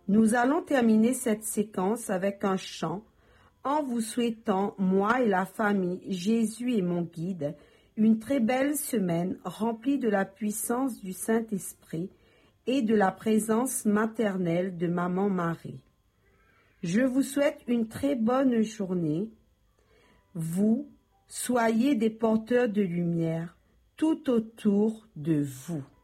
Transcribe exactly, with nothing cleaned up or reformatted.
Nous allons terminer cette séquence avec un chant en vous souhaitant, moi et la famille, Jésus est mon guide, une très belle semaine remplie de la puissance du Saint-Esprit et de la présence maternelle de Maman Marie. Je vous souhaite une très bonne journée. Vous, soyez des porteurs de lumière tout autour de vous.